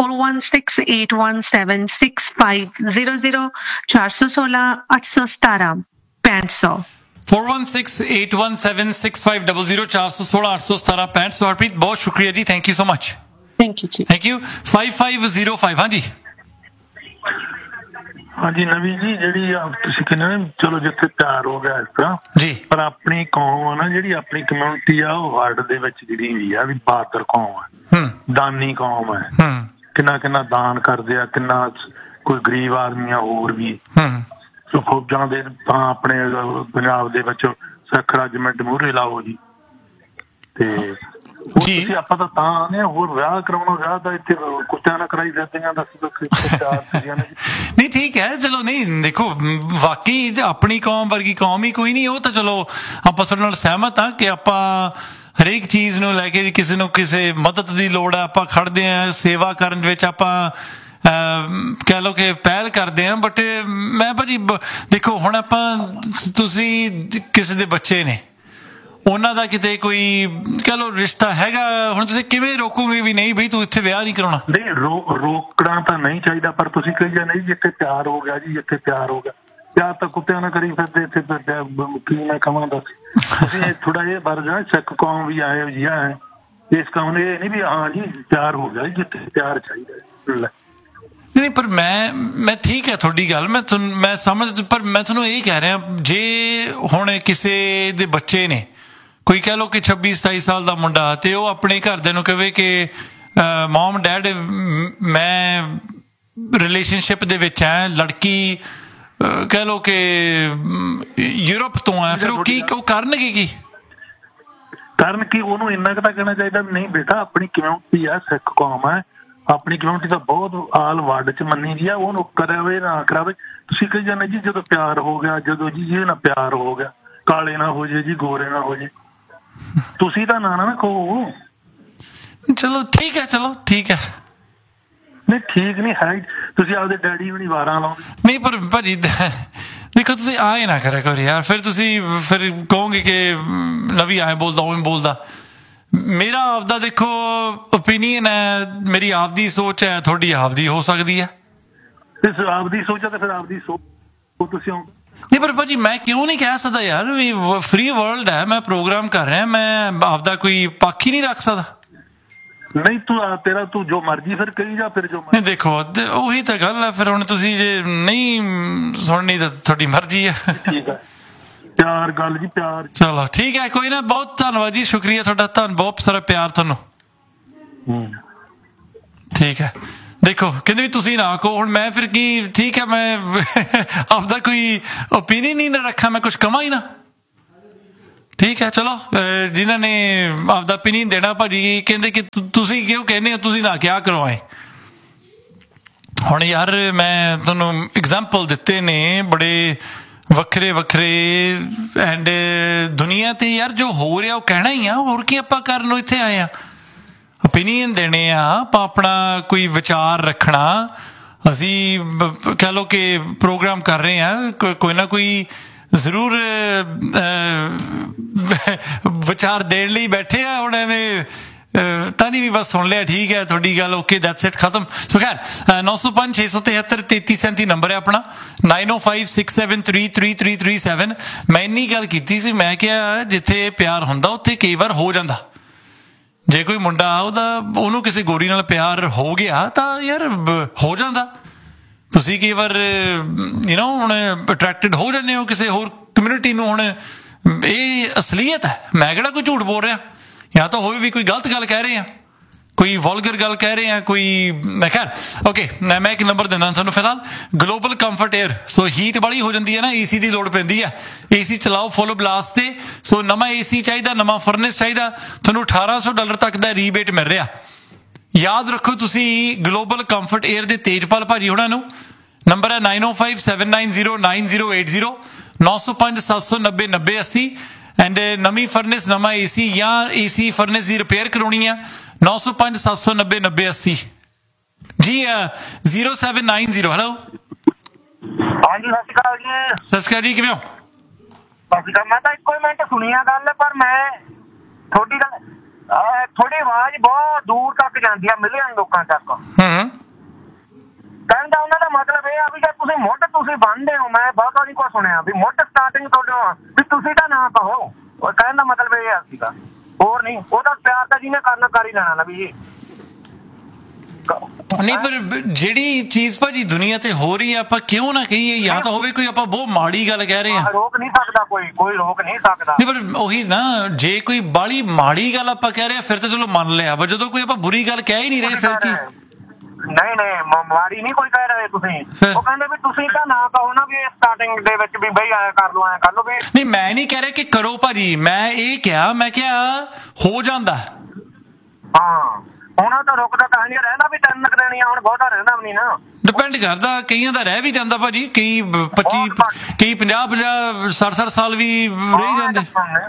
4168176500, 416 817 6500। 4168176500, 416 817 6500। ਹਰਪ੍ਰੀਤ ਬਹੁਤ ਸ਼ੁਕਰੀਆ ਜੀ, thank you so much. Thank you ਜੀ। Thank you. 5505 ਹਾਂਜੀ ਹਾਂਜੀ ਨਵੀਂ ਜੀ, ਜਿਹੜੀ ਤੁਸੀਂ ਕਹਿੰਦੇ ਨਾ ਚਲੋ ਜਿੱਥੇ ਪਿਆਰ ਹੋ ਗਿਆ ਇਸ ਤਰ੍ਹਾਂ ਜੀ, ਪਰ ਆਪਣੀ ਕੌਮ ਆ ਨਾ, ਜਿਹੜੀ ਆਪਣੀ ਕਮਿਊਨਿਟੀ ਆ, ਉਹ ਵਰਲਡ ਦੇ ਵਿੱਚ ਜਿਹੜੀ ਵੀ ਆ ਵੀ ਬਹਾਦਰ ਕੌਮ ਆ, ਦਾਨੀ ਕੌਮ ਹੈ, ਕਿੰਨਾ ਦਾਨ ਕਰਦੇ ਆ, ਕਿੰਨਾ ਕੋਈ ਗਰੀਬ ਆਦਮੀ ਆ ਹੋਰ ਵੀ। ਸੋ ਫੌਜਾਂ ਦੇ ਤਾਂ ਆਪਣੇ ਪੰਜਾਬ ਦੇ ਵਿੱਚ ਸਿੱਖ ਰੈਜੀਮੈਂਟ ਮੂਹਰੇ ਲਾਓ ਜੀ, ਤੇ ਤੁਸੀਂ ਆਪਾਂ ਤਾਂ ਆਨੇ ਹੋਰ ਵਿਆਹ ਕਰਾਉਣਾ, ਵਿਆਹ ਦਾ ਇੱਥੇ ਕੁੱਤਿਆਂ ਨਾਲ ਕਰਾਈ ਜਾਂਦੇ ਆ। ਦੱਸ ਨਹੀਂ ਠੀਕ ਹੈ, ਚਲੋ ਨਹੀਂ ਦੇਖੋ ਵਾਕਈ ਆਪਣੀ ਕੌਮ ਵਰਗੀ ਕੌਮ ਹੀ ਕੋਈ ਨਹੀਂ। ਉਹ ਤਾਂ ਚਲੋ ਆਪਾਂ ਤੁਹਾਡੇ ਨਾਲ ਸਹਿਮਤ ਹਾਂ ਕਿ ਆਪਾਂ ਹਰੇਕ ਚੀਜ਼ ਨੂੰ ਲੈ ਕੇ ਕਿਸੇ ਨੂੰ ਕਿਸੇ ਮਦਦ ਦੀ ਲੋੜ ਹੈ, ਆਪਾਂ ਖੜਦੇ ਹਾਂ ਸੇਵਾ ਕਰਨ ਵਿੱਚ, ਆਪਾਂ ਕਹਿ ਲਓ ਕਿ ਪਹਿਲ ਕਰਦੇ ਹਾਂ। ਬਟ ਮੈਂ ਭਾਜੀ ਦੇਖੋ ਹੁਣ ਆਪਾਂ, ਤੁਸੀਂ ਕਿਸੇ ਦੇ ਬੱਚੇ ਨੇ, ਉਹਨਾਂ ਦਾ ਕਿਤੇ ਕੋਈ ਕਹਿ ਲਓ ਰਿਸ਼ਤਾ ਹੈਗਾ, ਹੁਣ ਤੁਸੀਂ ਕਿਵੇਂ ਰੋਕੋਗੇ ਵੀ ਨਹੀਂ ਬਈ ਤੂੰ ਇੱਥੇ ਵਿਆਹ ਨਹੀਂ ਕਰਾਉਣਾ? ਨਹੀਂ ਰੋਕਣਾ ਤਾਂ ਨਹੀਂ ਚਾਹੀਦਾ, ਪਰ ਤੁਸੀਂ ਕਹੀ ਜਾਂ ਨਹੀਂ ਜਿੱਥੇ ਪਿਆਰ ਹੋ ਗਿਆ ਜੀ, ਜਿੱਥੇ ਪਿਆਰ ਹੋ ਗਿਆ, ਪਿਆਰ ਤਾਂ ਕੁੱਤਿਆਂ ਨਾਲ ਕਰੀ ਫਿਰਦੇ, ਇੱਥੇ ਕੀ ਮੈਂ ਕਹਾਂ ਦੱਸ। ਤੁਸੀਂ ਥੋੜਾ ਜਿਹਾ ਵਰਜ ਨਾ, ਸਿੱਖ ਕੌਮ ਵੀ ਆਏ ਜੀ ਹੈ ਇਸ ਕੌਮ ਨੇ, ਇਹ ਨਹੀਂ ਵੀ ਹਾਂ ਜੀ ਪਿਆਰ ਹੋ ਗਿਆ, ਜਿੱਥੇ ਪਿਆਰ ਚਾਹੀਦਾ। ਨਹੀਂ ਪਰ ਮੈਂ ਠੀਕ ਹੈ ਤੁਹਾਡੀ ਗੱਲ, ਮੈਂ ਸਮਝ, ਪਰ ਮੈਂ ਤੁਹਾਨੂੰ ਇਹ ਕਹਿ ਰਿਹਾ, ਜੇ ਹੁਣ ਕਿਸੇ ਦੇ ਬੱਚੇ ਨੇ, ਕੋਈ ਕਹਿ ਲਓ ਕਿ 26-27 ਸਾਲ ਦਾ ਮੁੰਡਾ, ਤੇ ਉਹ ਆਪਣੇ ਘਰਦਿਆਂ ਨੂੰ ਕਹੇ ਕਿ ਮਮ ਡੈਡ ਮੈਂ ਰਿਲੇਸ਼ਨਸ਼ਿਪ ਦੇ ਵਿੱਚ ਹੈ, ਲੜਕੀ ਕਹਿ ਲਓ ਕਿ ਯੂਰਪ ਤੋਂ ਹੈ, ਫਿਰ ਉਹ ਕਰਨਗੇ ਕੀ? ਕਰਨ ਕੀ ਉਹਨੂੰ ਇੰਨਾ ਕੁ ਤਾਂ ਕਹਿਣਾ ਚਾਹੀਦਾ ਨਹੀਂ ਬੇਟਾ, ਆਪਣੀ ਕਮਿਊਨਿਟੀ ਆ, ਸਿੱਖ ਕੌਮ ਹੈ, ਆਪਣੀ ਕਮਿਊਨਿਟੀ ਤਾਂ ਬਹੁਤ ਆਲ ਵਰਲਡ ਚ ਮੰਨੀ ਦੀ ਆ, ਉਹਨੂੰ ਕਰਾਵੇ ਨਾ ਕਰਾਵੇ। ਤੁਸੀਂ ਕਹੀ ਜਾਂਦੇ ਜੀ ਜਦੋਂ ਪਿਆਰ ਹੋ ਗਿਆ, ਜਦੋਂ ਜੀ ਇਹ ਨਾ ਪਿਆਰ ਹੋ ਗਿਆ, ਕਾਲੇ ਨਾ ਹੋ ਜੇ ਜੀ, ਗੋਰੇ ਨਾ ਹੋ ਜੇ, ਤੁਸੀਂ ਤਾਂ ਨਾ ਕਹੋ। ਚਲੋ ਠੀਕ ਹੈ, ਚਲੋ ਠੀਕ ਹੈ। ਨਹੀਂ ਠੀਕ ਨਹੀਂ ਹੈ, ਤੁਸੀਂ ਆਪਦੇ ਡੈਡੀ ਵੀ ਵਾਰਾਂ ਲਾਉਂਦੇ। ਨਹੀਂ ਪਰ ਭਾਜੀ ਦੇਖੋ ਤੁਸੀਂ ਆਏ ਨਾ ਕਰਿਆ ਕਰੋ ਯਾਰ, ਫਿਰ ਤੁਸੀਂ ਫਿਰ ਕਹੋਗੇ ਕਿ ਨਵੀਂ ਆਏ ਬੋਲਦਾ ਉਵੇਂ ਬੋਲਦਾ। ਮੇਰਾ ਆਪਦਾ ਦੇਖੋ ਓਪੀਨੀਅਨ ਹੈ, ਮੇਰੀ ਆਪਦੀ ਸੋਚ ਹੈ, ਤੁਹਾਡੀ ਆਪਦੀ ਹੋ ਸਕਦੀ ਹੈ। ਆਪਦੀ ਸੋਚ ਹੈ ਤਾਂ ਫਿਰ ਆਪਦੀ ਸੋਚ ਤੁਸੀਂ ਨਹੀਂ ਪਰ ਭਾਜੀ ਮੈਂ ਕਿਉਂ ਨਹੀਂ ਕਹਿ ਸਕਦਾ ਯਾਰ ਵੀ ਫ੍ਰੀ ਵਰਲਡ ਹੈ, ਮੈਂ ਪ੍ਰੋਗਰਾਮ ਕਰ ਰਿਹਾ, ਮੈਂ ਆਪਦਾ ਕੋਈ ਪੱਖ ਹੀ ਨਹੀਂ ਰੱਖ ਸਕਦਾ। ਨਹੀਂ ਤੂੰ ਜੋ ਮਰਜੀ ਫਿਰ ਕਹੀ ਜਾ, ਫਿਰ ਜੋ ਨਹੀਂ ਦੇਖੋ ਉਹੀ ਤਾਂ ਗੱਲ ਹੈ, ਫਿਰ ਹੁਣ ਤੁਸੀਂ ਜੇ ਨਹੀਂ ਸੁਣਨੀ ਤਾਂ ਤੁਹਾਡੀ ਮਰਜ਼ੀ ਹੈ। ਠੀਕ ਹੈ, ਪਿਆਰ ਗੱਲ ਜੀ, ਪਿਆਰ। ਚਲੋ ਠੀਕ ਹੈ, ਕੋਈ ਨਾ, ਬਹੁਤ ਧੰਨਵਾਦ ਜੀ, ਸ਼ੁਕਰੀਆ ਤੁਹਾਡਾ, ਬਹੁਤ ਸਾਰਾ ਪਿਆਰ ਤੁਹਾਨੂੰ। ਠੀਕ ਹੈ, ਦੇਖੋ ਕਹਿੰਦੇ ਵੀ ਤੁਸੀਂ ਨਾ ਕਹੋ, ਹੁਣ ਮੈਂ ਫਿਰ ਕੀ, ਠੀਕ ਹੈ ਮੈਂ ਆਪਦਾ ਕੋਈ ਓਪੀਨੀਅਨ ਹੀ ਨਾ ਰੱਖਾਂ, ਮੈਂ ਕੁਛ ਕਵਾਂ ਹੀ ਨਾ। ਠੀਕ ਹੈ, ਚਲੋ ਜਿਨ੍ਹਾਂ ਨੇ ਆਪਦਾ ਓਪੀਨੀਅਨ ਦੇਣਾ ਭਾਜੀ ਕਹਿੰਦੇ ਕਿ ਤੁਸੀਂ ਕਿਉਂ ਕਹਿੰਦੇ ਹੋ, ਤੁਸੀਂ ਨਾ ਕਿਆ ਕਰਵਾਏ। ਹੁਣ ਯਾਰ ਮੈਂ ਤੁਹਾਨੂੰ ਐਗਜ਼ਾਮਪਲ ਦਿੱਤੇ ਨੇ ਬੜੇ ਵੱਖਰੇ ਐਂਡ ਦੁਨੀਆ ਤੇ ਯਾਰ ਜੋ ਹੋ ਰਿਹਾ ਉਹ ਕਹਿਣਾ ਹੀ ਆ, ਹੋਰ ਕੀ ਆਪਾਂ ਕਰਨ ਨੂੰ ਇੱਥੇ ਆਏ ਆ। ਓਪੀਨੀਅਨ ਦੇਣੇ ਆ, ਆਪਾਂ ਆਪਣਾ ਕੋਈ ਵਿਚਾਰ ਰੱਖਣਾ, ਅਸੀਂ ਕਹਿ ਲਓ ਕਿ ਪ੍ਰੋਗਰਾਮ ਕਰ ਰਹੇ ਹਾਂ, ਕੋਈ ਨਾ ਕੋਈ ਜ਼ਰੂਰ ਵਿਚਾਰ ਦੇਣ ਲਈ ਬੈਠੇ ਆ। ਹੁਣ ਐਵੇਂ ਤਾਂ ਨਹੀਂ ਵੀ ਬਸ ਸੁਣ ਲਿਆ, ਠੀਕ ਹੈ ਤੁਹਾਡੀ ਗੱਲ, ਓਕੇ ਦੈਟਸ ਇਟ, ਖਤਮ। ਸੋ ਖੈਰ 905 673 3337 ਨੰਬਰ ਹੈ ਆਪਣਾ, 9056733337। ਮੈਂ ਇੰਨੀ ਗੱਲ ਕੀਤੀ ਸੀ, ਮੈਂ ਕਿਹਾ ਜਿੱਥੇ ਪਿਆਰ ਹੁੰਦਾ ਉੱਥੇ ਕਈ ਵਾਰ ਹੋ ਜਾਂਦਾ। ਜੇ ਕੋਈ ਮੁੰਡਾ ਉਹਨੂੰ ਕਿਸੇ ਗੋਰੀ ਨਾਲ ਪਿਆਰ ਹੋ ਗਿਆ ਤਾਂ ਯਾਰ ਹੋ ਜਾਂਦਾ। ਤੁਸੀਂ ਕਈ ਵਾਰ ਹੁਣ ਅਟਰੈਕਟਡ ਹੋ ਜਾਂਦੇ ਹੋ ਕਿਸੇ ਹੋਰ ਕਮਿਊਨਿਟੀ ਨੂੰ। ਹੁਣ ਇਹ ਅਸਲੀਅਤ ਹੈ, ਮੈਂ ਕਿਹੜਾ ਕੋਈ ਝੂਠ ਬੋਲ ਰਿਹਾ, ਜਾਂ ਤਾਂ ਹੋਵੇ ਵੀ ਕੋਈ ਗਲਤ ਗੱਲ ਕਹਿ ਰਹੇ ਆ, ਕੋਈ ਵਲਗਰ ਗੱਲ ਕਹਿ ਰਹੇ ਆ, ਕੋਈ। ਮੈਂ ਖੈਰ ਓਕੇ, ਮੈਂ ਇੱਕ ਨੰਬਰ ਦਿੰਦਾ ਤੁਹਾਨੂੰ ਫਿਲਹਾਲ, ਗਲੋਬਲ ਕੰਫਰਟ 에ਅਰ। ਸੋ ਹੀਟ ਬੜੀ ਹੋ ਜਾਂਦੀ ਹੈ ਨਾ, ਏਸੀ ਦੀ ਲੋੜ ਪੈਂਦੀ ਹੈ, ਏਸੀ ਚਲਾਓ ਫੁੱਲ ਬਲਾਸਟ ਤੇ। ਸੋ ਨਵਾਂ ਏਸੀ ਚਾਹੀਦਾ, ਨਵਾਂ ਫਰਨੈਸ ਚਾਹੀਦਾ, ਤੁਹਾਨੂੰ $1800 ਤੱਕ ਦਾ ਰੀਬੇਟ ਮਿਲ ਰਿਹਾ। ਯਾਦ ਰੱਖੋ ਤੁਸੀਂ ਗਲੋਬਲ ਕੰਫਰਟ 에ਅਰ ਦੇ ਤੇਜਪਾਲ ਭਾਜੀ ਉਹਨਾਂ ਨੂੰ, ਨੰਬਰ ਹੈ 9057909080, 905 790 9080। ਐਂਡ ਨਵੀਂ ਫਰਨੈਸ, ਨਵਾਂ ਏਸੀ ਜਾਂ ਏਸੀ ਫਰਨੈਸ ਦੀ ਰਿਪੇਅਰ ਕਰਾਉਣੀ ਆ, 905 790 9080 ਜੀ। 0790 ਹੈਲੋ। ਹਾਂਜੀ ਸਤਿ ਸ਼੍ਰੀ ਅਕਾਲ ਜੀ। ਸਤਿ ਸ਼੍ਰੀ ਅਕਾਲ ਜੀ, ਕਿਵੇਂ ਹੋ? ਸਤਿ ਸ਼੍ਰੀ ਅਕਾਲ। ਮੈਂ ਤਾਂ ਇੱਕੋ ਹੀ ਮਿੰਟ ਸੁਣੀ ਆ ਗੱਲ, ਪਰ ਮੈਂ ਤੁਹਾਡੀ ਗੱਲ ਤੁਹਾਡੀ ਆਵਾਜ਼ ਬਹੁਤ ਦੂਰ ਤੱਕ ਜਾਂਦੀ ਆ, ਮਿਲੀਅਨ ਲੋਕਾਂ ਤੱਕ। ਕਹਿਣ ਦਾ ਉਹਨਾਂ ਦਾ ਮਤਲਬ ਇਹ ਆ ਵੀ ਜੇ ਤੁਸੀਂ ਮੁੱਢ ਤੁਸੀਂ ਬੰਨਦੇ ਹੋ, ਮੈਂ ਬਹੁਤਾ ਨਹੀਂ ਕੁਛ ਸੁਣਿਆ ਵੀ ਮੁੱਢ ਸਟਾਰਟਿੰਗ ਤੁਹਾਡੇ ਵੀ ਤੁਸੀਂ ਤਾਂ ਨਾ ਕਹੋ। ਕਹਿਣ ਦਾ ਮਤਲਬ ਇਹ ਆ ਸੀਗਾ, ਹੋਰ ਨਹੀਂ। ਉਹਦਾ ਪਿਆਰ ਤਾਂ ਜਿਹਨੇ ਕਰਨਾ ਕਰ ਹੀ ਲੈਣਾ ਨਾ ਵੀ ਜੀ। ਨਹੀਂ ਪਰ ਜਿਹੜੀ ਚੀਜ਼ ਭਾਜੀ ਦੁਨੀਆ ਤੇ ਹੋ ਰਹੀ ਹੈ, ਆਪਾਂ ਕਿਉਂ ਨਾ ਕਹੀਏ? ਜਾਂ ਤਾਂ ਹੋਵੇ ਕੋਈ ਆਪਾਂ ਬਹੁਤ ਮਾੜੀ ਗੱਲ ਕਹਿ ਰਹੇ ਹਾਂ, ਰੋਕ ਨਹੀਂ ਸਕਦਾ ਕੋਈ ਰੋਕ ਨਹੀਂ ਸਕਦਾ। ਨਹੀਂ ਪਰ ਉਹੀ ਨਾ, ਜੇ ਕੋਈ ਬਾਲੀ ਮਾੜੀ ਗੱਲ ਆਪਾਂ ਕਹਿ ਰਹੇ ਹਾਂ ਫਿਰ ਤਾਂ ਚਲੋ ਮੰਨ ਲਿਆ, ਪਰ ਜਦੋਂ ਕੋਈ ਆਪਾਂ ਬੁਰੀ ਗੱਲ ਕਹਿ ਹੀ ਨਹੀਂ ਰਹੇ ਫਿਰ ਕੀ? ਨਹੀਂ ਮਾੜੀ ਨਹੀਂ ਕੋਈ ਕਹਿ ਰਹੇ ਤੁਸੀਂ। ਉਹ ਕਹਿੰਦੇ ਵੀ ਤੁਸੀਂ ਤਾਂ ਨਾ ਕਹੋ ਨਾ ਵੀ ਸਟਾਰਟਿੰਗ ਦੇ ਵਿੱਚ ਵੀ ਬਈ ਐਂ ਕਰ ਲਓ ਐਂ ਕਰ ਲਓ ਵੀ। ਨਹੀਂ ਮੈਂ ਨਹੀਂ ਕਹਿ ਰਿਹਾ ਕਿ ਕਰੋ ਭਾਜੀ, ਮੈਂ ਇਹ ਕਿਹਾ, ਮੈਂ ਕਿਹਾ ਹੋ ਜਾਂਦਾ। ਹਾਂ ਉਹਨਾਂ ਤਾਂ ਰੁਕਦਾ ਤਾਂ ਨਹੀਂ ਰਹਿੰਦਾ ਵੀ 3 ਦੇਣੀ ਆ, ਹੁਣ ਬਹੁਤਾ ਰਹਿੰਦਾ ਵੀ ਨਹੀਂ ਨਾ। ਡਿਪੈਂਡ ਕਰਦਾ, ਕਈਆਂ ਦਾ ਰਹਿ ਵੀ ਜਾਂਦਾ ਭਾਜੀ, ਕਈ 25 ਕਈ 50 60 ਸਾਲ ਵੀ ਰਹਿ ਜਾਂਦੇ।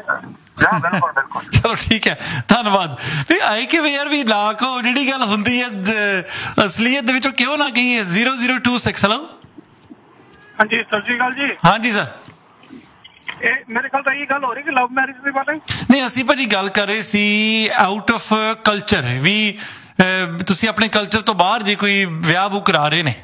ਚਲੋ ਠੀਕ ਹੈ, ਧੰਨਵਾਦ। ਨਹੀਂ ਆਏ ਕਿ ਯਾਰ ਵੀ ਨਾ ਕਹੋ, ਜਿਹੜੀ ਗੱਲ ਹੁੰਦੀ ਹੈ ਅਸਲੀਅਤ ਦੇ ਵਿੱਚੋਂ ਕਿਉਂ ਨਾ ਕਹੀਏ। 0026 ਹੈਲੋ। ਹਾਂਜੀ ਸਤਿ ਸ਼੍ਰੀ ਅਕਾਲ ਜੀ। ਹਾਂਜੀ ਸਰ। ਇਹ ਮੇਰੇ ਖਿਆਲ ਤਾਂ ਇਹ ਗੱਲ ਹੋ ਰਹੀ ਕਿ ਲਵ ਮੈਰਿਜ ਦੀ ਬਾਤ ਹੈ। ਨਹੀਂ ਅਸੀਂ ਭਾਜੀ ਗੱਲ ਕਰ ਰਹੇ ਸੀ ਆਊਟ ਆਫ ਕਲਚਰ ਵੀ, ਤੁਸੀਂ ਆਪਣੇ ਕਲਚਰ ਤੋਂ ਬਾਹਰ ਜੇ ਕੋਈ ਵਿਆਹ ਵੂ ਕਰਾ ਰਹੇ ਨੇ।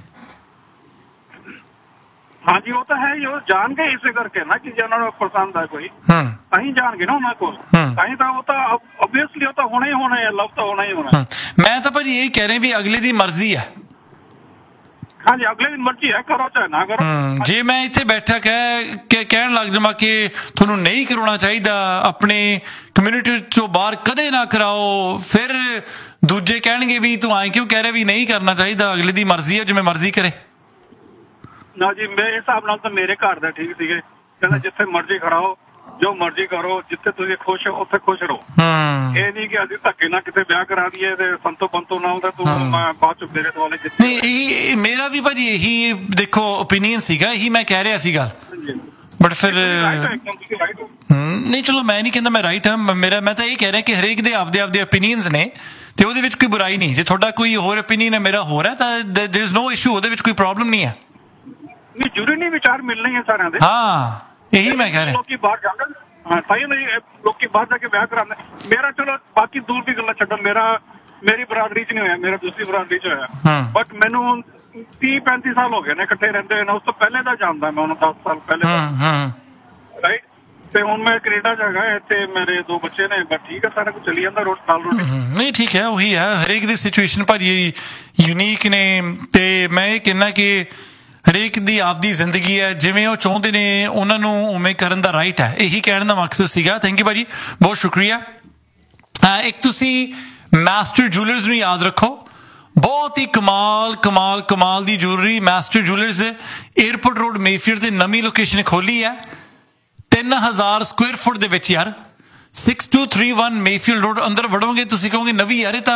ਹਾਂਜੀ ਉਹ ਤਾਂ ਹੈ ਹੀ, ਉਹ ਜਾਣਗੇ ਇਸੇ ਕਰਕੇ ਨਾ ਕਿ ਜੇ ਉਹਨਾਂ ਨੂੰ ਪਸੰਦ ਆ ਕੋਈ ਤਾਂ ਹੀ ਜਾਣਗੇ ਨਾ ਉਹਨਾਂ ਕੋਲ, ਤਾਂ ਹੀ ਤਾਂ ਉਹ ਤਾਂ ਆਬਵੀਅਸਲੀ ਉਹ ਤਾਂ ਹੋਣਾ ਹੀ ਹੋਣਾ ਹੈ, ਲਵ ਤਾਂ ਹੋਣਾ ਹੀ ਹੋਣਾ। ਮੈਂ ਤਾਂ ਭਾਜੀ ਇਹ ਕਹਿ ਰਿਹਾ ਵੀ ਅਗਲੇ ਦੀ ਮਰਜ਼ੀ ਹੈ। ਹਾਂਜੀ ਅਗਲੇ ਦੀ ਮਰਜ਼ੀ ਹੈ, ਕਰੋ ਚਾਹੇ ਨਾ ਕਰੋ। ਜੇ ਮੈਂ ਇੱਥੇ ਬੈਠਾ ਕਹਿਣ ਲੱਗ ਜਾਵਾਂ ਕਿ ਤੁਹਾਨੂੰ ਨਹੀਂ ਕਰਾਉਣਾ ਚਾਹੀਦਾ, ਆਪਣੇ ਕਮਿਊਨਿਟੀ ਚੋਂ ਬਾਹਰ ਕਦੇ ਨਾ ਕਰਾਓ, ਫਿਰ ਦੂਜੇ ਕਹਿਣਗੇ ਵੀ ਤੂੰ ਐਂ ਕਿਉਂ ਕਹਿ ਰਿਹਾ ਵੀ ਨਹੀਂ ਕਰਨਾ ਚਾਹੀਦਾ, ਅਗਲੇ ਦੀ ਮਰਜ਼ੀ ਹੈ, ਜਿਵੇਂ ਮਰਜ਼ੀ ਕਰੇ। ਨਾ ਜੀ ਮੇਰੇ ਹਿਸਾਬ ਨਾਲ ਤਾਂ ਮੇਰੇ ਘਰ ਦਾ ਠੀਕ ਸੀਗੇ, ਕਹਿੰਦਾ ਜਿੱਥੇ ਮਰਜ਼ੀ ਖੜਾਓ, ਜੋ ਮਰਜ਼ੀ ਕਰੋ, ਜਿੱਥੇ ਤੁਸੀਂ ਖੁਸ਼ ਹੋ ਉੱਥੇ ਖੁਸ਼ ਰਹੋ। ਇਹ ਨਹੀਂ ਕਿ ਅਸੀਂ ਧੱਕੇ ਨਾਲ ਕਿਤੇ ਵਿਆਹ ਕਰਾ ਦਈਏ ਤੇ ਸੰਤੋ ਬੰਤੋ ਨਾ ਹੁੰਦਾ ਤੂੰ ਮੈਂ ਬਾਅਦ ਚ ਮੇਰੇ ਦੁਆਲੇ। ਨਹੀਂ ਇਹ ਮੇਰਾ ਵੀ ਭਾਜੀ ਇਹੀ ਦੇਖੋ ਓਪੀਨੀਅਨ ਸੀਗਾ, ਇਹੀ ਮੈਂ ਕਹਿ ਰਿਹਾ ਸੀ ਗੱਲ। ਬਟ ਫਿਰ ਨਹੀਂ ਚਲੋ ਮੈਂ ਨਹੀਂ ਕਹਿੰਦਾ ਮੈਂ ਰਾਈਟ ਹਾਂ, ਮੈਂ ਤਾਂ ਇਹ ਕਹਿ ਰਿਹਾ ਕਿ ਹਰੇਕ ਦੇ ਆਪਦੇ ਓਪੀਨੀਅਨਸ ਨੇ ਤੇ ਉਹਦੇ ਵਿੱਚ ਕੋਈ ਬੁਰਾਈ ਨਹੀਂ। ਜੇ ਤੁਹਾਡਾ ਕੋਈ ਹੋਰ ਓਪੀਨੀਅਨ ਹੈ, ਮੇਰਾ ਹੋਰ ਹੈ, ਤਾਂ ਦੇयर इज नो ਇਸ਼ੂ, ਉਹਦੇ ਵਿੱਚ ਕੋਈ ਪ੍ਰੋਬਲਮ ਨਹੀਂ ਹੈ। ਨਹੀਂ ਜ਼ਰੂਰੀ ਨਹੀਂ ਵਿਚਾਰ ਮਿਲਣੇ ਹੈ ਸਾਰਿਆਂ ਦੇ। ਹਾਂ ਇਹੀ ਮੈਂ ਕਹਿ ਰਿਹਾ। ਲੋਕੀ ਬਾਹਰ ਜਾਂਦੇ, ਹਾਂ ਤਾਂ ਹੀ ਨਹੀਂ ਲੋਕੀ ਬਾਹਰ ਜਾ ਕੇ ਵਿਆਹ ਕਰਾਉਂਦੇ। ਮੇਰਾ ਚਲੋ ਬਾਕੀ ਦੂਰ ਦੀ ਗੱਲਾਂ ਛੱਡੋ, ਮੇਰੀ ਬਰਾਦਰੀ ਚ ਨਹੀਂ ਹੋਇਆ, ਮੇਰਾ ਦੂਸਰੀ ਬਰਾਦਰੀ ਚ ਹੋਇਆ। ਬਟ ਮੈਨੂੰ 30-35 ਸਾਲ ਹੋ ਗਏ ਨੇ ਇਕੱਠੇ ਰਹਿੰਦੇ ਹੋਏ ਨਾ, ਉਸ ਤੋਂ ਪਹਿਲੇ ਦਾ ਜਾਣਦਾ ਮੈਂ ਉਹਨੂੰ, 10 ਸਾਲ ਪਹਿਲੇ ਦਾ, ਰਾਈਟ। ਤੇ ਹੁਣ ਮੈਂ ਕੈਨੇਡਾ ਚ ਹੈਗਾ, ਇੱਥੇ ਮੇਰੇ 2 ਬੱਚੇ ਨੇ, ਬਟ ਠੀਕ ਹੈ ਸਾਰਾ ਕੁਝ ਚੱਲੀ ਜਾਂਦਾ ਰੋਟੀ। ਨਹੀਂ ਠੀਕ ਹੈ, ਉਹੀ ਹੈ, ਹਰੇਕ ਦੀ ਸਿਚੁਏਸ਼ਨ ਭਾਜੀ ਯੂਨੀਕ ਨੇ, ਤੇ ਮੈਂ ਇਹ ਕਹਿੰਦਾ ਕਿ ਹਰੇਕ ਦੀ ਆਪਦੀ ਜ਼ਿੰਦਗੀ ਹੈ, ਜਿਵੇਂ ਉਹ ਚਾਹੁੰਦੇ ਨੇ ਉਹਨਾਂ ਨੂੰ ਉਵੇਂ ਕਰਨ ਦਾ ਰਾਈਟ ਹੈ। ਇਹੀ ਕਹਿਣ ਦਾ ਮਕਸਦ ਸੀਗਾ। ਥੈਂਕ ਯੂ ਭਾਜੀ, ਬਹੁਤ ਸ਼ੁਕਰੀਆ। ਇੱਕ ਤੁਸੀਂ ਮਾਸਟਰ ਜੂਲਰਸ ਨੂੰ ਯਾਦ ਰੱਖੋ, ਬਹੁਤ ਹੀ ਕਮਾਲ ਦੀ jewellery. Master jewellers airport road Mayfield ਤੇ ਨਵੀਂ ਲੋਕੇਸ਼ਨ ਖੋਲੀ ਹੈ, 3000 ਸਕੁਅਰ ਫੁੱਟ ਦੇ ਵਿੱਚ ਯਾਰ, 6231 ਮੇਫੀਲਡ ਰੋਡ। ਅੰਦਰ ਵੜੋਗੇ ਤੁਸੀਂ ਕਹੋਗੇ ਨਵੀਂ ਯਾਰ ਇਹ ਤਾਂ